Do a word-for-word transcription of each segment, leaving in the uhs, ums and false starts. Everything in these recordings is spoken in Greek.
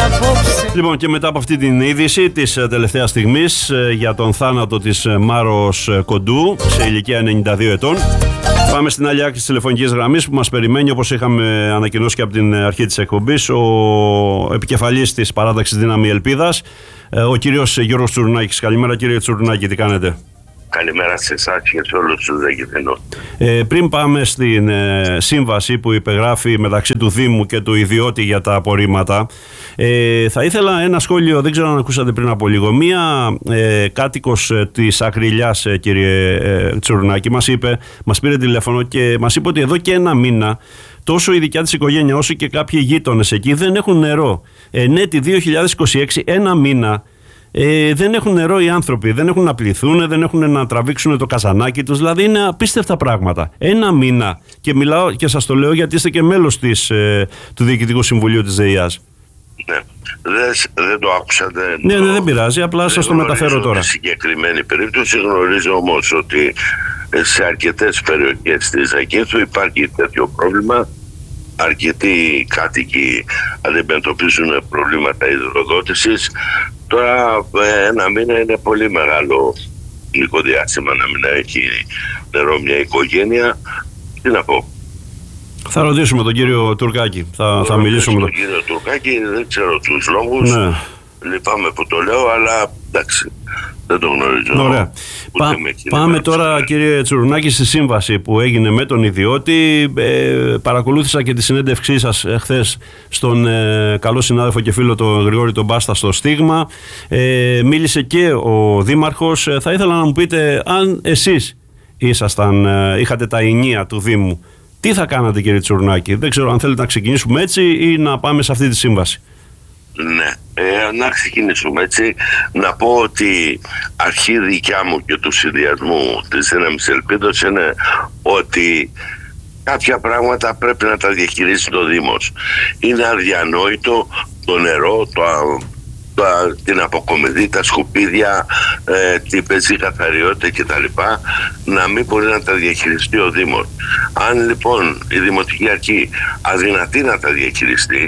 Λοιπόν, και μετά από αυτή την είδηση της τελευταίας στιγμής για τον θάνατο της Μάρος Κοντού σε ηλικία ενενήντα δύο ετών, πάμε στην άλλη άκρη της τηλεφωνικής γραμμής που μας περιμένει, όπως είχαμε ανακοινώσει και από την αρχή της εκπομπής, ο επικεφαλής της παράταξης Δύναμη Ελπίδας, ο κύριος Γιώργος Τσουρνάκης. Καλημέρα, κύριε Τσουρνάκη, τι κάνετε? Καλημέρα σε εσάς και σε όλους τους δεκητενούς. Ε, πριν πάμε στην ε, σύμβαση που υπεγράφει μεταξύ του Δήμου και του ιδιώτη για τα απορρίμματα, ε, θα ήθελα ένα σχόλιο, δεν ξέρω αν ακούσατε πριν από λίγο. Μία ε, κάτοικος της Ακριλιάς, ε, κύριε ε, Τσουρνάκη, μας είπε, μας πήρε τηλέφωνο και μας είπε ότι εδώ και ένα μήνα τόσο η δικιά της οικογένεια όσο και κάποιοι γείτονες εκεί δεν έχουν νερό. Ενέτη δύο χιλιάδες είκοσι έξι, ένα μήνα. Ε, δεν έχουν νερό οι άνθρωποι, δεν έχουν να πληθούν, δεν έχουν να τραβήξουν το καζανάκι τους, δηλαδή είναι απίστευτα πράγματα. Ένα μήνα, και μιλάω και σας το λέω γιατί είστε και μέλος της, ε, του Διοικητικού Συμβουλίου της ΔΕΙΑΣ. Ναι, δεν, δεν το άκουσατε. Ναι, το... ναι, δεν πειράζει, απλά σας το μεταφέρω τώρα. Στη συγκεκριμένη περίπτωση γνωρίζω όμως ότι σε αρκετές περιοχές της Ζακίνθου υπάρχει τέτοιο πρόβλημα. Αρκετοί κάτοικοι αντιμετωπίζουν προβλήματα υδροδότησης. Τώρα ένα μήνα είναι πολύ μεγάλο χρονικό διάστημα να μην έχει νερό μια οικογένεια. Τι να πω. Θα ρωτήσουμε τον κύριο Τουρκάκη. Θα, θα μιλήσουμε τον κύριο Τουρκάκη, δεν ξέρω τους λόγους. Ναι. Λυπάμαι που το λέω, αλλά εντάξει. Δεν το γνωρίζω. Ωραία. Πά, πάμε τώρα, κύριε Τσουρνάκη, στη σύμβαση που έγινε με τον ιδιώτη. Ε, παρακολούθησα και τη συνέντευξή σας χθες στον ε, καλό συνάδελφο και φίλο τον Γρηγόρη τον Μπάστα στο Στίγμα. Ε, μίλησε και ο Δήμαρχος. Ε, θα ήθελα να μου πείτε αν εσείς ήσασταν, ε, είχατε τα ενία του Δήμου. Τι θα κάνατε, κύριε Τσουρνάκη? Δεν ξέρω αν θέλετε να ξεκινήσουμε έτσι ή να πάμε σε αυτή τη σύμβαση. Ναι, ε, να ξεκινήσουμε έτσι. Να πω ότι αρχή δικιά μου και του συνδυασμού της Δύναμης Ελπίδος είναι ότι κάποια πράγματα πρέπει να τα διαχειρίσει το Δήμος. Είναι αδιανόητο το νερό, το, το, την αποκομιδή, τα σκουπίδια, ε, την πεζή καθαριότητα κτλ. Να μην μπορεί να τα διαχειριστεί ο Δήμος. Αν λοιπόν η Δημοτική Αρχή αδυνατεί να τα διαχειριστεί,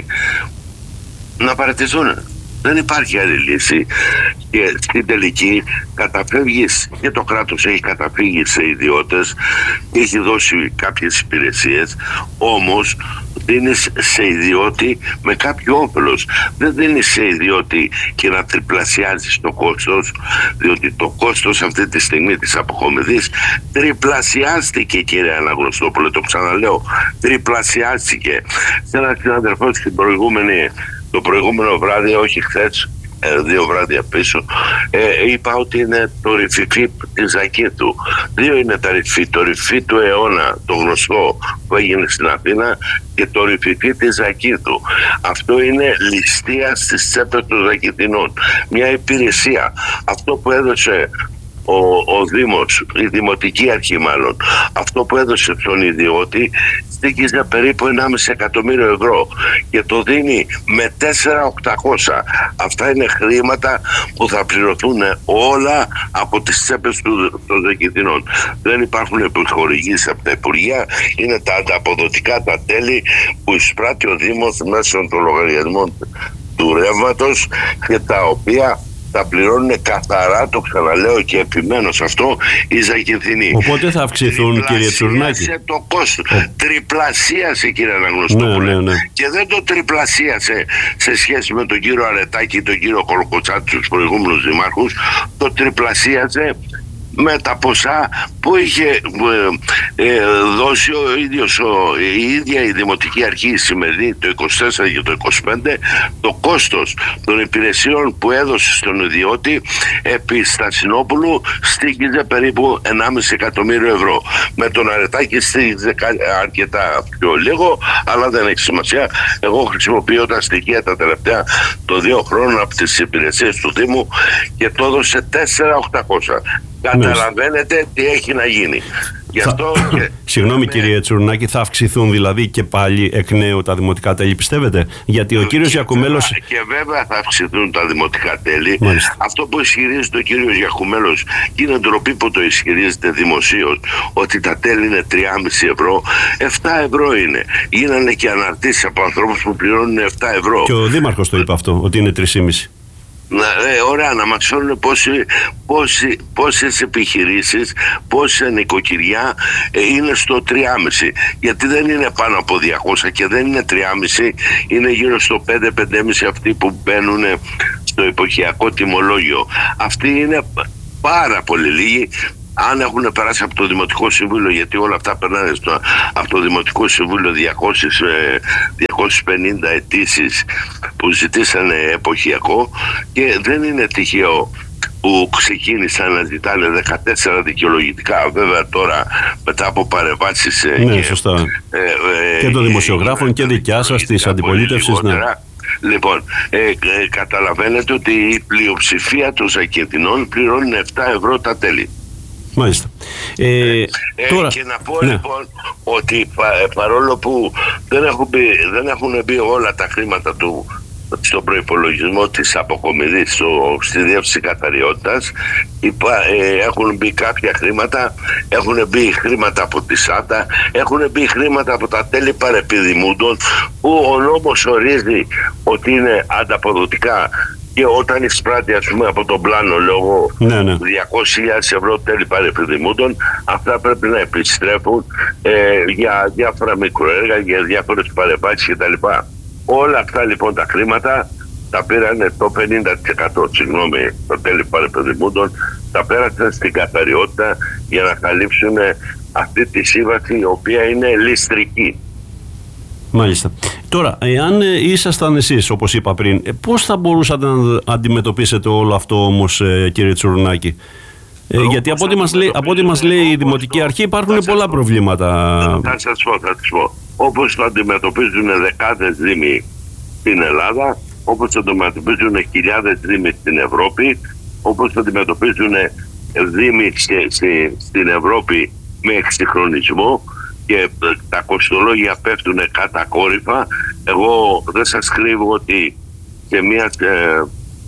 να παραιτηθούν. Δεν υπάρχει άλλη λύση. Και στην τελική καταφεύγεις, και το κράτος έχει καταφύγει σε ιδιώτες και έχει δώσει κάποιες υπηρεσίες, όμως δίνεις σε ιδιώτη με κάποιο όφελος. Δεν δίνεις σε ιδιώτη και να τριπλασιάζεις το κόστος, διότι το κόστος αυτή τη στιγμή της αποκομιδής τριπλασιάστηκε, κύριε Αναγνωστόπουλε, το ξαναλέω, τριπλασιάστηκε. Σε έναν συναδελφό στην προηγούμενη το προηγούμενο βράδυ, όχι χθες, δύο βράδια πίσω, ε, είπα ότι είναι το ρηφιφί της Ζακίνθου. Δύο είναι τα ρηφί, το ρηφί του αιώνα, το γνωστό που έγινε στην Αθήνα, και το ρηφιφί της Ζακίνθου. Αυτό είναι ληστεία στις τσέπες των Ζακινθινών. Μια υπηρεσία. Αυτό που έδωσε Ο, ο Δήμος, η Δημοτική Αρχή μάλλον, αυτό που έδωσε στον ιδιώτη στήκιζε περίπου ενάμιση εκατομμύριο ευρώ και το δίνει με τέσσερα χιλιάδες οκτακόσια. Αυτά είναι χρήματα που θα πληρωθούν όλα από τις τσέπες του, των Ζακινθινών. Δεν υπάρχουν επιχορηγήσεις από τα Υπουργεία, είναι τα ανταποδοτικά τα τέλη που εισπράττει ο Δήμος μέσω των λογαριασμών του ρεύματος και τα οποία θα πληρώνουν καθαρά, το ξαναλέω και επιμένω σε αυτό, οι Ζακινθινοί. Οπότε θα αυξηθούν, κύριε Τσουρνάκη. Τριπλασίασε το κόστος. Oh. Τριπλασίασε, κύριε Αναγνωστόπουλε. Ναι, ναι, ναι. Και δεν το τριπλασίασε σε σχέση με τον κύριο Αρετάκη, τον κύριο Κολοκοτσάτη, τους προηγούμενους δημάρχους. Το τριπλασίασε με τα ποσά που είχε ε, ε, δώσει ο ίδιος, ο, η ίδια η Δημοτική Αρχή η σημερινή, το είκοσι τέσσερα και το είκοσι πέντε, το κόστος των υπηρεσιών που έδωσε στον ιδιώτη επί Στασινόπουλου στήκιζε περίπου ενάμιση εκατομμύριο ευρώ. Με τον Αρετάκη στήκιζε αρκετά πιο λίγο, αλλά δεν έχει σημασία. Εγώ χρησιμοποιώ τα στοιχεία τα τελευταία των δύο χρόνων από τις υπηρεσίες του Δήμου και το έδωσε τέσσερα χιλιάδες οκτακόσια. Καταλαβαίνετε τι έχει να γίνει. Γι' αυτό θα... και... Συγγνώμη με... κύριε Τσουρνάκη, θα αυξηθούν δηλαδή και πάλι εκ νέου τα δημοτικά τέλη, πιστεύετε? Γιατί ο και κύριος Γιακουμέλος... Και βέβαια θα αυξηθούν τα δημοτικά τέλη. Μάλιστα. Αυτό που ισχυρίζεται ο κύριος Γιακουμέλος, και είναι ντροπή που το ισχυρίζεται δημοσίως, ότι τα τέλη είναι τρία κόμμα πέντε ευρώ, επτά ευρώ είναι. Γίνανε και αναρτήσεις από ανθρώπους που πληρώνουν επτά ευρώ. Και ο Δήμαρχος το είπε αυτό, ότι είναι τρία κόμμα πέντε. Να, ε, ωραία, να μας φέρουν πόσοι, πόσες επιχειρήσεις, πόσα νοικοκυριά ε, είναι στο τρία κόμμα πέντε. Γιατί δεν είναι πάνω από διακόσια και δεν είναι τρία κόμμα πέντε, είναι γύρω στο πέντε με πέντε κόμμα πέντε αυτοί που μπαίνουν στο εποχιακό τιμολόγιο. Αυτοί είναι πάρα πολύ λίγοι. Αν έχουν περάσει από το Δημοτικό Συμβούλιο, γιατί όλα αυτά περνάνε στο, από το Δημοτικό Συμβούλιο διακόσιες, διακόσιες πενήντα αιτήσεις που ζητήσανε εποχιακό, και δεν είναι τυχαίο που ξεκίνησαν να ζητάνε δεκατέσσερα δικαιολογητικά. Βέβαια τώρα μετά από παρεμβάσεις ναι, και, σωστά. Ε, ε, και των δημοσιογράφων και δικιά σας της αντιπολίτευσης. Ναι. Λοιπόν, ε, ε, καταλαβαίνετε ότι η πλειοψηφία των Ζακετινών πληρώνουν επτά ευρώ τα τέλη. Μάλιστα. Ε, ε, τώρα... Και να πω ναι. λοιπόν ότι πα, παρόλο που δεν έχουν, μπει, δεν έχουν μπει όλα τα χρήματα του στον προϋπολογισμό της αποκομιδής στο, στη διεύθυνση καθαριότητας, ε, έχουν μπει κάποια χρήματα, έχουν μπει χρήματα από τη ΣΑΤΑ, έχουν μπει χρήματα από τα τέλη παρεπιδημούντων, που ο νόμος ορίζει ότι είναι ανταποδοτικά. Και όταν εισπράττει, ας πούμε, από τον πλάνο λόγω ναι, ναι. διακόσιες χιλιάδες ευρώ τέλη παρεπιδημούντων, αυτά πρέπει να επιστρέφουν ε, για διάφορα μικροέργα, για διάφορες παρεμβάσεις κτλ. Όλα αυτά λοιπόν τα χρήματα τα πήραν το πενήντα τοις εκατό, συγγνώμη, το τέλη παρεπιδημούντων, τα πέρασαν στην καθαριότητα για να καλύψουν αυτή τη σύμβαση, η οποία είναι ληστρική. Μάλιστα. Τώρα, εάν ήσασταν εσείς, όπως είπα πριν, πώς θα μπορούσατε να αντιμετωπίσετε όλο αυτό όμως, κύριε Τσουρνάκη? Ε, γιατί από ό,τι μας λέει, από ό,τι μας λέει η Δημοτική Αρχή υπάρχουν πολλά πω. προβλήματα. Θα σας πω, θα σας πω. Όπως το αντιμετωπίζουν δεκάδες δήμοι στην Ελλάδα, όπως το αντιμετωπίζουν χιλιάδες δήμοι στην Ευρώπη, όπως το αντιμετωπίζουν δήμοι στην Ευρώπη με εξυγχρονισμό, και τα κοστολόγια πέφτουν κατακόρυφα. Εγώ δεν σας κρύβω ότι σε μια ε, ε,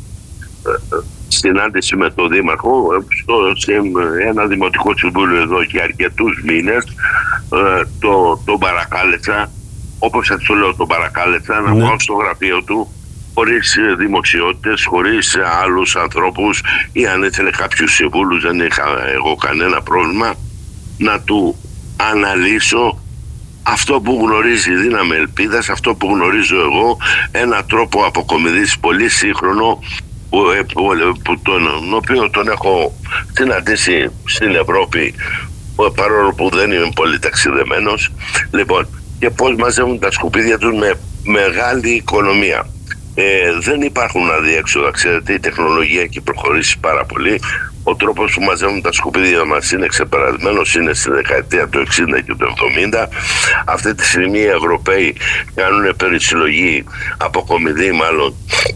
συνάντηση με τον Δήμαρχο, στο, σε ένα Δημοτικό Συμβούλιο εδώ και αρκετούς μήνες, ε, το, τον παρακάλεσα, όπως σας το λέω, τον παρακάλεσα να πάω στο γραφείο του, χωρίς δημοσιότητες, χωρίς άλλους ανθρώπους, ή αν ήθελε κάποιους συμβούλους, δεν είχα εγώ κανένα πρόβλημα, να του αναλύσω αυτό που γνωρίζει η Δύναμη Ελπίδας, αυτό που γνωρίζω εγώ, ένα τρόπο αποκομιδής πολύ σύγχρονο, που, που, που τον, τον οποίο τον έχω συναντήσει στην Ευρώπη, παρόλο που δεν είμαι πολύ ταξιδεμένος. Λοιπόν, και πώς μαζεύουν τα σκουπίδια τους με μεγάλη οικονομία. Ε, δεν υπάρχουν αδιέξοδα, ξέρετε, η τεχνολογία έχει προχωρήσει πάρα πολύ. Ο τρόπος που μαζεύουν τα σκουπίδια μας είναι ξεπερασμένος, είναι στη δεκαετία του εξήντα και του εβδομήντα. Αυτή τη στιγμή οι Ευρωπαίοι κάνουν περισυλλογή, αποκομιδή μάλλον,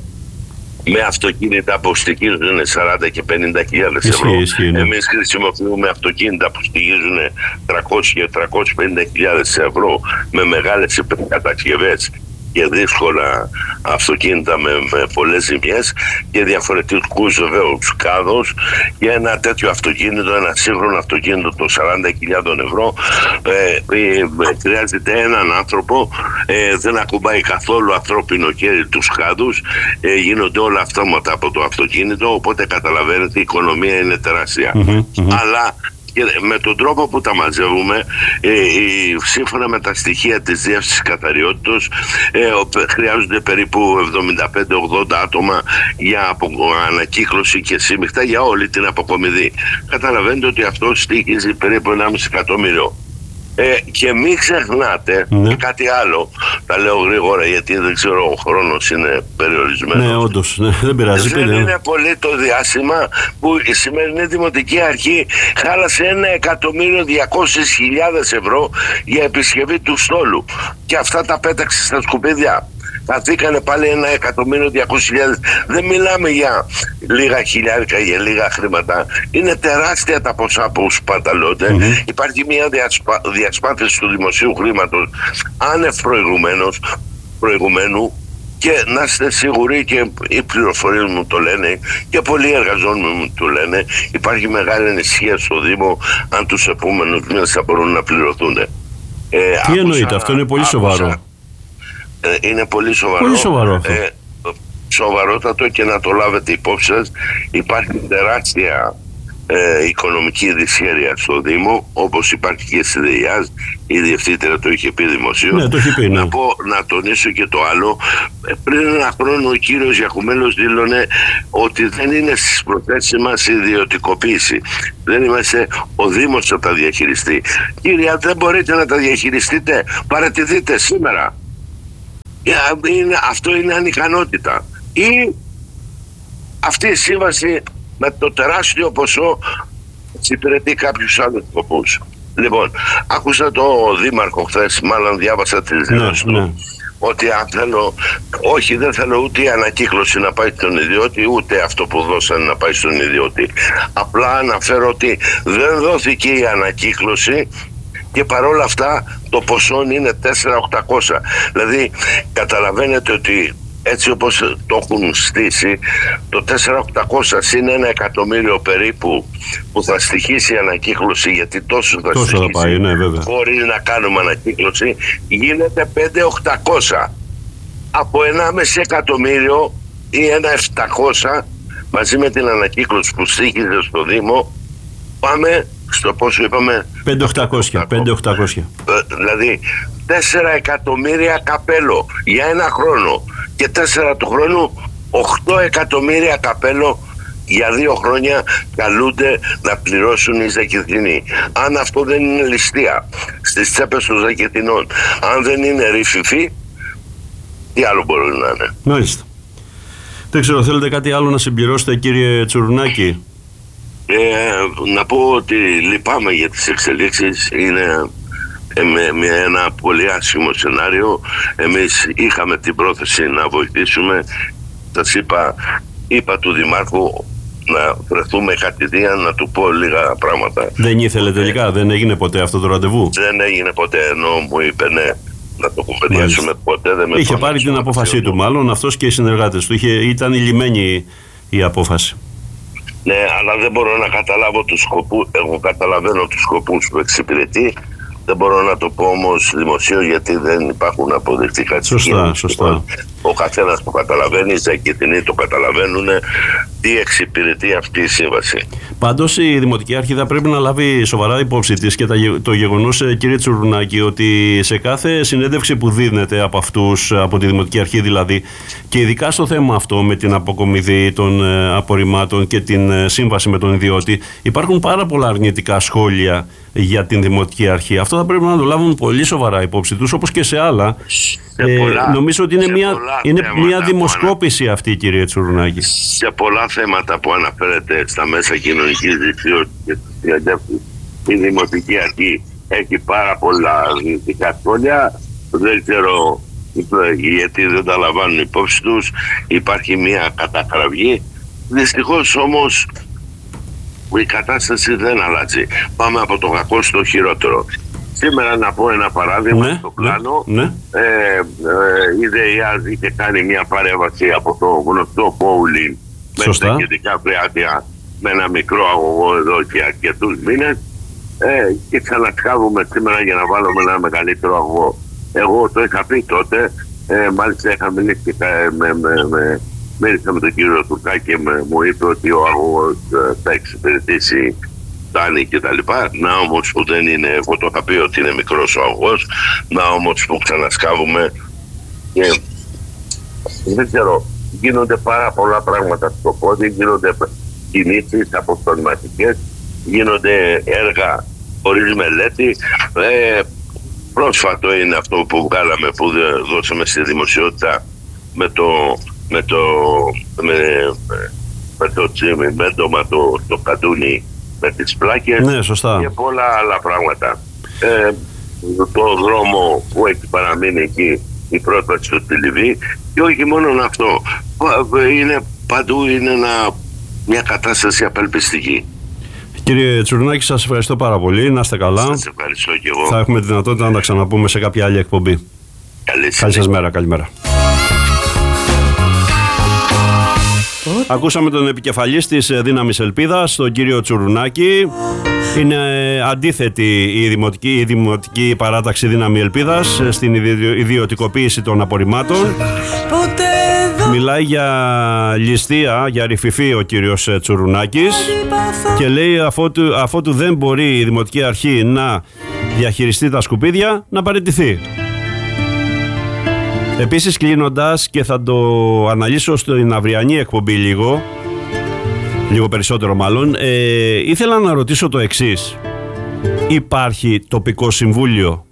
με αυτοκίνητα που στοιχίζουν σαράντα και πενήντα χιλιάδες ευρώ. Ναι. Εμείς χρησιμοποιούμε αυτοκίνητα που στοιχίζουν τριακόσιες και τριακόσιες πενήντα χιλιάδες ευρώ με μεγάλες υπερκατασκευές και δύσκολα αυτοκίνητα με, με πολλές ζημιές και διαφορετικούς βεβαίως κάδους, και ένα τέτοιο αυτοκίνητο, ένα σύγχρονο αυτοκίνητο των σαράντα χιλιάδων ευρώ ε, ε, χρειάζεται έναν άνθρωπο, ε, δεν ακουμπάει καθόλου ανθρώπινο χέρι τους κάδους, ε, γίνονται όλα αυτόματα από το αυτοκίνητο, οπότε καταλαβαίνετε η οικονομία είναι τεράστια. Mm-hmm, mm-hmm. Αλλά και με τον τρόπο που τα μαζεύουμε, ε, ε, σύμφωνα με τα στοιχεία της Διεύθυνσης Καθαριότητας, ε, χρειάζονται περίπου εβδομήντα πέντε με ογδόντα άτομα για απο, ανακύκλωση και σύμμιχτα για όλη την αποκομιδή. Καταλαβαίνετε ότι αυτό στοιχίζει περίπου ενάμιση εκατομμύριο. Ε, και μην ξεχνάτε ναι. και κάτι άλλο, τα λέω γρήγορα γιατί δεν ξέρω, ο χρόνος είναι περιορισμένος. Ναι, όντως, ναι, δεν πειράζει. Δεν πήρε. Είναι πολύ το διάστημα που η σημερινή Δημοτική Αρχή χάλασε ένα εκατομμύριο διακόσιες χιλιάδες ευρώ για επισκευή του στόλου, και αυτά τα πέταξε στα σκουπίδια. χαθήκανε πάλι ένα εκατομμύριο διακόσιες χιλιάδες. Δεν μιλάμε για λίγα χιλιάρικα, για λίγα χρήματα. Είναι τεράστια τα ποσά που σπαταλώνται. Mm-hmm. Υπάρχει μια διασπα... διασπάθηση του δημοσίου χρήματος άνευ προηγουμένως, προηγουμένου. Και να είστε σίγουροι, και οι πληροφορίες μου το λένε και πολλοί εργαζόμενοι μου το λένε, υπάρχει μεγάλη ανησυχία στο Δήμο αν τους επόμενους μήνες θα μπορούν να πληρωθούν. Ε, Τι άκουσα, εννοείται, αυτό είναι πολύ άκουσα, σοβαρό. Ε, είναι πολύ σοβαρό. Πολύ σοβαρό αυτό. Ε, σοβαρότατο, και να το λάβετε υπόψη σας. Υπάρχει τεράστια ε, οικονομική δυσχέρεια στο Δήμο, όπως υπάρχει και στη ΔΕΙΑΖ. Η διευθύντρια το είχε πει δημοσίως. Ναι, το είχε πει, ναι. Να, πω, να τονίσω και το άλλο. Πριν ένα χρόνο ο κύριος Γιακουμέλος δήλωνε ότι δεν είναι στις προθέσεις μας ιδιωτικοποίηση. Δεν είμαστε, ο Δήμος θα τα διαχειριστεί. Κύριε, αν δεν μπορείτε να τα διαχειριστείτε, παρατηθείτε σήμερα. Είναι, αυτό είναι ανικανότητα. Ή αυτή η σύμβαση με το τεράστιο ποσό εξυπηρετεί κάποιους άλλους σκοπούς. Λοιπόν, άκουσα το Δήμαρχο χθες, μάλλον διάβασα τις δηλώσεις ναι, του, ναι. ότι αν θέλω, όχι δεν θέλω ούτε η ανακύκλωση να πάει στον ιδιώτη, ούτε αυτό που δώσανε να πάει στον ιδιώτη. Απλά αναφέρω ότι δεν δόθηκε η ανακύκλωση και παρόλα αυτά το ποσό είναι τέσσερα χιλιάδες οκτακόσια. Δηλαδή καταλαβαίνετε ότι έτσι όπως το έχουν στήσει, το τέσσερα χιλιάδες οκτακόσια είναι ένα εκατομμύριο περίπου που θα στοιχήσει η ανακύκλωση, γιατί τόσο θα τόσο στοιχήσει, θα πάει, ναι, βέβαια. Χωρίς να κάνουμε ανακύκλωση, γίνεται πέντε χιλιάδες οκτακόσια. Από ενάμιση εκατομμύριο ή ένα επτακόσια μαζί με την ανακύκλωση που στοιχίζει στο Δήμο, πάμε στο πόσο είπαμε, πέντε χιλιάδες οκτακόσια. Δηλαδή τέσσερα εκατομμύρια καπέλο για ένα χρόνο, και τέσσερα του χρόνου οκτώ εκατομμύρια καπέλο για δύο χρόνια καλούνται να πληρώσουν οι Ζακετινοί. Αν αυτό δεν είναι ληστεία στις τσέπες των Ζακετινών, αν δεν είναι ρηφιφή, τι άλλο μπορεί να είναι. Μάλιστα. Δεν ξέρω, θέλετε κάτι άλλο να συμπληρώσετε, κύριε Τσουρνάκη? Ε, να πω ότι λυπάμαι για τις εξελίξεις. Είναι με, με ένα πολύ άσχημο σενάριο. Εμείς είχαμε την πρόθεση να βοηθήσουμε. Σας είπα, είπα του Δημάρχου να βρεθούμε κατηδίαν, να του πω λίγα πράγματα. Δεν ήθελε τελικά, ε, δεν έγινε ποτέ αυτό το ραντεβού? Δεν έγινε ποτέ, ενώ μου είπε ναι, να το κουβεντιάσουμε ποτέ. Δεν με είχε πάρει την απόφασή του, μάλλον αυτός και οι συνεργάτες του. Είχε, ήταν ηλυμένη η απόφαση. Ναι, αλλά δεν μπορώ να καταλάβω τους σκοπούς. Εγώ καταλαβαίνω τους σκοπούς που εξυπηρετεί. Δεν μπορώ να το πω όμως δημοσίως, γιατί δεν υπάρχουν αποδεικτικά στοιχεία. Σωστά, σωστά. Ο καθένας που καταλαβαίνει, οι Ζακετινοί το καταλαβαίνουν, τι εξυπηρετεί αυτή η σύμβαση. Πάντως η Δημοτική Αρχή θα πρέπει να λάβει σοβαρά υπόψη της και το γεγονός, κύριε Τσουρνάκη, ότι σε κάθε συνέντευξη που δίνεται από αυτούς, από τη Δημοτική Αρχή δηλαδή, και ειδικά στο θέμα αυτό με την αποκομιδή των απορριμμάτων και την σύμβαση με τον ιδιώτη, υπάρχουν πάρα πολλά αρνητικά σχόλια για την Δημοτική Αρχή. Αυτό θα πρέπει να το λάβουν πολύ σοβαρά υπόψη τους, όπως και σε άλλα. Σε πολλά, ε, νομίζω ότι είναι μια, είναι μια δημοσκόπηση ανα... αυτή, κύριε Τσουρνάκη. Σε πολλά θέματα που αναφέρεται στα μέσα κοινωνικής δικτύωσης και στις συνεντεύξεις, η Δημοτική Αρχή έχει πάρα πολλά αρνητικά σχόλια. Δεν ξέρω γιατί δεν τα λαμβάνουν υπόψη τους. Υπάρχει μια κατακραυγή. Δυστυχώς όμως η κατάσταση δεν αλλάζει. Πάμε από το κακό στο χειρότερο. Σήμερα να πω ένα παράδειγμα, ναι, στο πλάνο. Ναι, ναι. Ε, ε, η ΔΕΙΑΖ είχε κάνει μια παρέμβαση από το γνωστό bowling με τα κεντρικά φρεάτια, με ένα μικρό αγωγό εδώ και αρκετούς μήνες, ε, και ξανασκάβουμε σήμερα για να βάλουμε ένα μεγαλύτερο αγωγό. Εγώ το είχα πει τότε, ε, μάλιστα είχα μιλήσει με, με, με, μίλησα με τον κύριο Τουρκάκη και με, μου είπε ότι ο αγωγός ε, θα εξυπηρετήσει Τάνη και τα λοιπά. Να όμως που δεν είναι, εγώ το είχα πει ότι είναι μικρός ο αγωγός, να όμως που ξανασκάβουμε και δεν ξέρω, γίνονται πάρα πολλά πράγματα στο πόδι, γίνονται κινήσεις αποστολματικές, γίνονται έργα χωρίς μελέτη. Ε, πρόσφατο είναι αυτό που βγάλαμε, που δώσαμε στη δημοσιότητα με το με το με, με το τσιμέντομα το, το κατούνι με τις πλάκες, ναι, σωστά, και πολλά άλλα πράγματα. Ε, το δρόμο που έχει παραμείνει εκεί η πρόταση στη Λιβύη, και όχι μόνο αυτό. Είναι, παντού είναι ένα, μια κατάσταση απελπιστική. Κύριε Τσουρνάκη, σας ευχαριστώ πάρα πολύ. Να είστε καλά. Σας ευχαριστώ και εγώ. Θα έχουμε τη δυνατότητα να τα ξαναπούμε σε κάποια άλλη εκπομπή. Καλή, Καλή σας μέρα. Καλημέρα. Ακούσαμε τον επικεφαλής της Δύναμης Ελπίδας, τον κύριο Τσουρουνάκη. Είναι αντίθετη η δημοτική, η δημοτική παράταξη Δύναμη Ελπίδας στην ιδιωτικοποίηση των απορριμμάτων. Μιλάει για ληστεία, για ρηφιφή ο κύριος Τσουρουνάκης και λέει αφότου, αφότου δεν μπορεί η Δημοτική Αρχή να διαχειριστεί τα σκουπίδια, να παραιτηθεί. Επίσης, κλείνοντας, και θα το αναλύσω στην αυριανή εκπομπή λίγο, λίγο περισσότερο μάλλον, ε, ήθελα να ρωτήσω το εξής. Υπάρχει τοπικό συμβούλιο?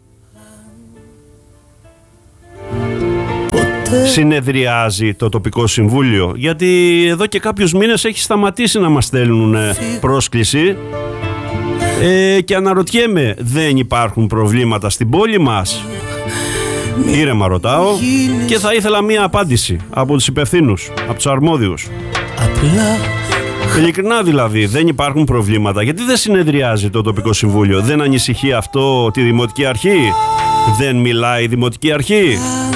Συνεδριάζει το τοπικό συμβούλιο? Γιατί εδώ και κάποιους μήνες έχει σταματήσει να μας στέλνουν πρόσκληση ε, και αναρωτιέμαι, δεν υπάρχουν προβλήματα στην πόλη μας? Ήρεμα ρωτάω και θα ήθελα μία απάντηση από τους υπευθύνους, από τους αρμόδιους. Ειλικρινά δηλαδή, δεν υπάρχουν προβλήματα? Γιατί δεν συνεδριάζει το τοπικό συμβούλιο? Δεν ανησυχεί αυτό τη Δημοτική Αρχή? Δεν μιλάει η Δημοτική Αρχή?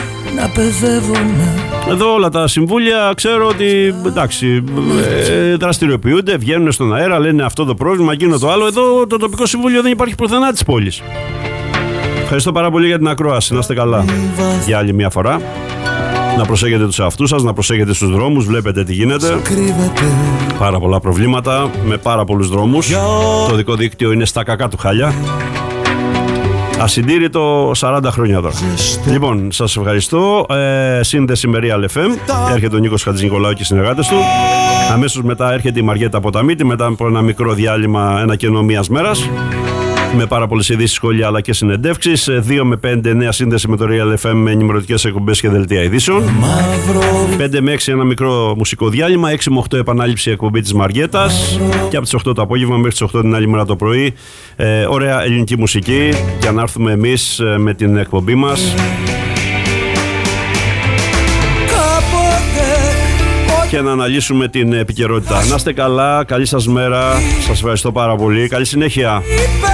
Εδώ όλα τα συμβούλια ξέρω ότι εντάξει, ε, δραστηριοποιούνται, βγαίνουν στον αέρα, λένε αυτό το πρόβλημα, εκείνο το άλλο. Εδώ το τοπικό συμβούλιο δεν υπάρχει πουθενά της πόλης. Ευχαριστώ πάρα πολύ για την ακρόαση. Να είστε καλά για άλλη μια φορά. Να προσέχετε τους εαυτούς σας, να προσέχετε στους δρόμους. Βλέπετε τι γίνεται. Πάρα πολλά προβλήματα με πάρα πολλούς δρόμους. Το δικό δίκτυο είναι στα κακά του χάλια. Ασυντήρητο σαράντα χρόνια τώρα. Λοιπόν, σας ευχαριστώ. ε, Σύνδεση με Real εφ εμ. Έρχεται ο Νίκος Χατζηνικολάου και οι συνεργάτες του. Αμέσως μετά έρχεται η Μαριέτα Ποταμίτη, μετά από ένα μικρό διάλειμμα, ένα κενό μιας μέρας, με πάρα πολλές ειδήσεις, σχόλια αλλά και συνεντεύξεις. δύο με πέντε νέα σύνδεση με το Real εφ εμ με ενημερωτικές εκπομπές και δελτία ειδήσεων. πέντε με έξι ένα μικρό μουσικό διάλειμμα. έξι με οκτώ επανάληψη εκπομπή της Μαριέτας. Και από τις οκτώ το απόγευμα μέχρι τις οκτώ την άλλη μέρα το πρωί, ε, ωραία ελληνική μουσική για να έρθουμε εμείς ε, με την εκπομπή μας και να αναλύσουμε την επικαιρότητα. Να είστε καλά, καλή σας μέρα. Σας ευχαριστώ πάρα πολύ. Καλή συνέχεια.